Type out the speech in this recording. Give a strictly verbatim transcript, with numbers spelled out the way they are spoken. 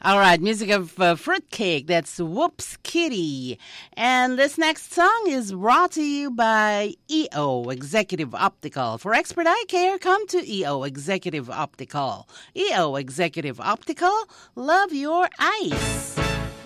All right, music of uh, Fruitcake. That's Whoops Kitty. And this next song is brought to you by E O Executive Optical. For expert eye care, come to E O Executive Optical. E O Executive Optical, love your eyes.